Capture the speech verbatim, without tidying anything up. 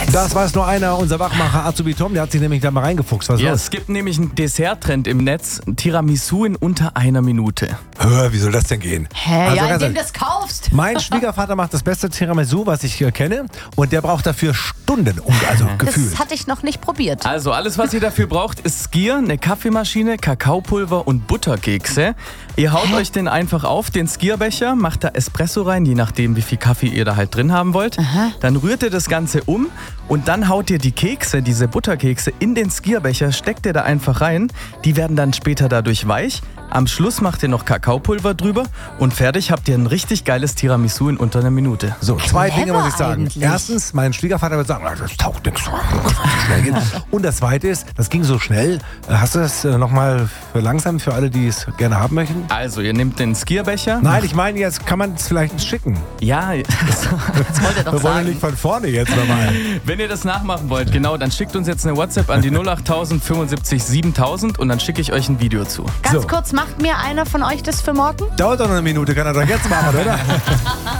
Das weiß nur einer, unser Wachmacher Azubi Tom, der hat sich nämlich da mal reingefuchst. Was ist Ja, los? es gibt nämlich einen Desserttrend im Netz, ein Tiramisu in unter einer Minute. Hör, wie soll das denn gehen? Hä, Also ja, ganz indem du ehrlich, das kaufst. mein Schwiegervater macht das beste Tiramisu, was ich äh, kenne, und der braucht dafür Stunden, um, also gefühlt. Das hatte ich noch nicht probiert. Also alles, was ihr dafür braucht, ist Skier, eine Kaffeemaschine, Kakaopulver und Butterkekse. Ihr haut euch den einfach auf, den Skierbecher, macht da Espresso rein, je nachdem, wie viel Kaffee ihr da halt drin haben wollt. Dann rührt ihr das Ganze um und dann haut ihr die Kekse, diese Butterkekse, in den Skierbecher, steckt ihr da einfach rein. Die werden dann später dadurch weich. Am Schluss macht ihr noch Kakaopulver drüber und fertig habt ihr ein richtig geiles Tiramisu in unter einer Minute. So, zwei Clever Dinge muss ich sagen. eigentlich. Erstens, mein Schwiegervater wird sagen, "Ah, das taugt nichts, so schnell gehen." Und das zweite ist, das ging so schnell. Hast du das äh, nochmal für langsam, für alle, die es gerne haben möchten? Also, ihr nehmt den Skierbecher. Nein, ich meine, jetzt kann man es vielleicht schicken. Ja, Das wollte er doch Wir wollen ja sagen. nicht von vorne jetzt nochmal. wenn ihr das nachmachen wollt, genau, dann schickt uns jetzt eine WhatsApp an die null acht null null null fünfundsiebzig siebentausend und dann schicke ich euch ein Video zu. Ganz So. kurz, macht mir einer von euch das für morgen? Dauert doch noch eine Minute, kann er doch jetzt machen, oder?